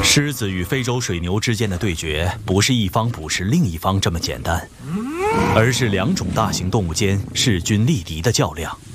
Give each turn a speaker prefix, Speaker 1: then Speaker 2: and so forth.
Speaker 1: 狮子与非洲水牛之间的对决，不是一方捕食另一方这么简单，而是两种大型动物间势均力敌的较量。